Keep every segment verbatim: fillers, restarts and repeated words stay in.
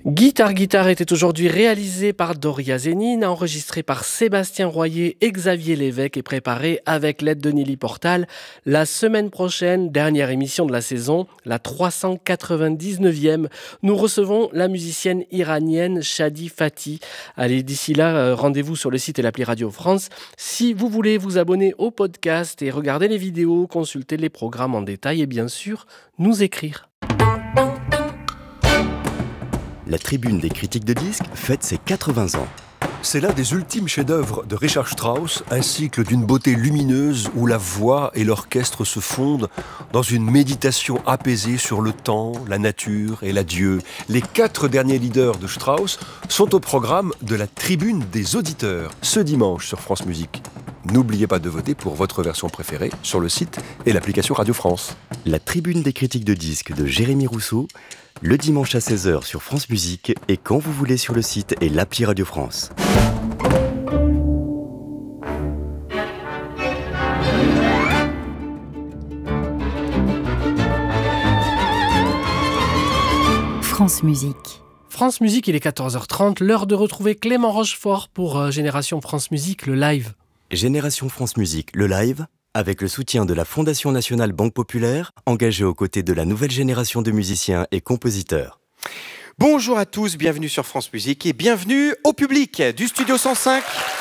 Guitare Guitare était aujourd'hui réalisé par Doria Zénine, enregistré par Sébastien Royer et Xavier Lévesque et préparé avec l'aide de Nelly Portal. La semaine prochaine, dernière émission de la saison, la trois cent quatre-vingt-dix-neuvième, nous recevons la musicienne iranienne Shadi Fatih. Allez, d'ici là, rendez-vous sur le site et l'appli Radio France. Si vous voulez vous abonner au podcast et regarder les vidéos, consulter les programmes en détail et bien sûr, nous écrire. La Tribune des critiques de disques fête ses quatre-vingts ans. C'est l'un des ultimes chefs-d'œuvre de Richard Strauss, un cycle d'une beauté lumineuse où la voix et l'orchestre se fondent dans une méditation apaisée sur le temps, la nature et l'adieu. Les quatre derniers leaders de Strauss sont au programme de la Tribune des auditeurs, ce dimanche sur France Musique. N'oubliez pas de voter pour votre version préférée sur le site et l'application Radio France. La Tribune des critiques de disques de Jérémy Rousseau, le dimanche à seize heures sur France Musique et quand vous voulez sur le site et l'appli Radio France. France Musique. France Musique, il est quatorze heures trente, l'heure de retrouver Clément Rochefort pour euh, Génération France Musique, le live. Génération France Musique, le live, avec le soutien de la Fondation nationale Banque Populaire, engagée aux côtés de la nouvelle génération de musiciens et compositeurs. Bonjour à tous, bienvenue sur France Musique et bienvenue au public du Studio cent cinq.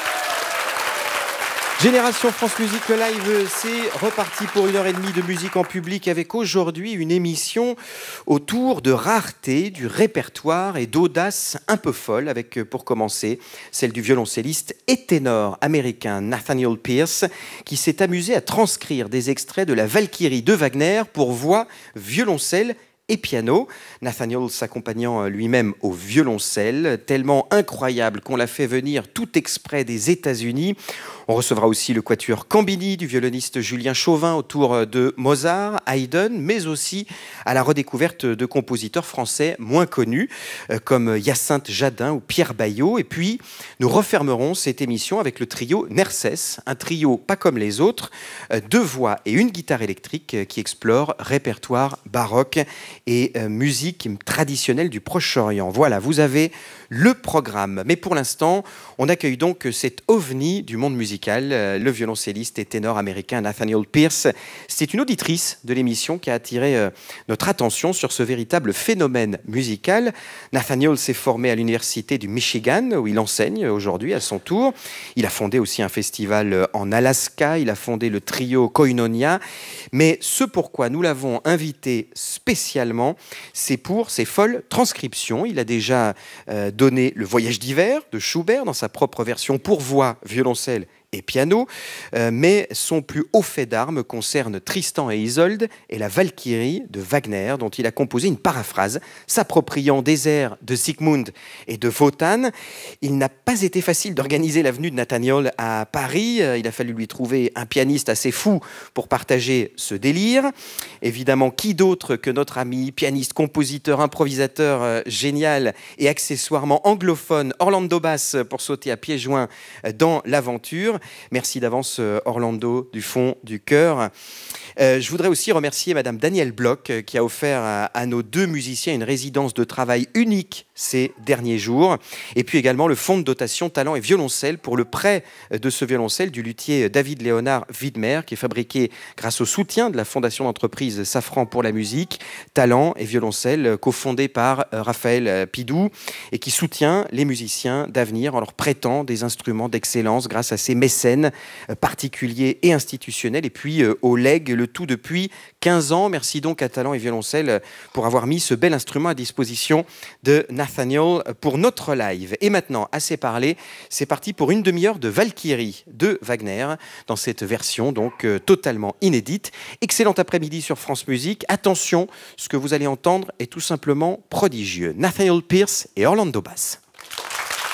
Génération France Musique, le live, c'est reparti pour une heure et demie de musique en public avec aujourd'hui une émission autour de rareté, du répertoire et d'audace un peu folle avec, pour commencer, celle du violoncelliste et ténor américain Nathaniel Pierce qui s'est amusé à transcrire des extraits de la Valkyrie de Wagner pour voix, violoncelle et piano, Nathaniel s'accompagnant lui-même au violoncelle, tellement incroyable qu'on l'a fait venir tout exprès des États-Unis. On recevra aussi le quatuor Cambini du violoniste Julien Chauvin autour de Mozart, Haydn, mais aussi à la redécouverte de compositeurs français moins connus, comme Hyacinthe Jadin ou Pierre Baillot. Et puis, nous refermerons cette émission avec le trio Nercès, un trio pas comme les autres, deux voix et une guitare électrique qui explore répertoire baroque et euh, musique traditionnelle du Proche-Orient. Voilà, vous avez le programme. Mais pour l'instant, on accueille donc cet ovni du monde musical, euh, le violoncelliste et ténor américain Nathaniel Pierce. C'est une auditrice de l'émission qui a attiré euh, notre attention sur ce véritable phénomène musical. Nathaniel s'est formé à l'université du Michigan, où il enseigne aujourd'hui à son tour. Il a fondé aussi un festival en Alaska, il a fondé le trio Koinonia. Mais ce pourquoi nous l'avons invité spécialement, c'est pour ses folles transcriptions. Il a déjà euh, donné Le Voyage d'hiver de Schubert dans sa propre version pour voix, violoncelle et piano, euh, mais son plus haut fait d'armes concerne Tristan et Isolde et la Valkyrie de Wagner, dont il a composé une paraphrase, s'appropriant des airs de Siegmund et de Wotan. Il n'a pas été facile d'organiser la venue de Nathaniel à Paris. Il a fallu lui trouver un pianiste assez fou pour partager ce délire. Évidemment, qui d'autre que notre ami, pianiste, compositeur, improvisateur euh, génial et accessoirement anglophone, Orlando Bass, pour sauter à pieds joints dans l'aventure. Merci d'avance Orlando du fond du cœur. Euh, je voudrais aussi remercier Madame Danielle Bloch euh, qui a offert à, à nos deux musiciens une résidence de travail unique ces derniers jours. Et puis également le fonds de dotation talent et violoncelle pour le prêt de ce violoncelle du luthier David Léonard Widmer qui est fabriqué grâce au soutien de la fondation d'entreprise Safran pour la musique, talent et violoncelle cofondé par euh, Raphaël Pidou et qui soutient les musiciens d'avenir en leur prêtant des instruments d'excellence grâce à ses mécènes euh, particuliers et institutionnels et puis euh, au legs le tout depuis quinze ans. Merci donc à Talent et Violoncelle pour avoir mis ce bel instrument à disposition de Nathaniel pour notre live. Et maintenant, assez parlé, c'est parti pour une demi-heure de Valkyrie de Wagner dans cette version donc euh, totalement inédite. Excellent après-midi sur France Musique. Attention, ce que vous allez entendre est tout simplement prodigieux. Nathaniel Pierce et Orlando Bass.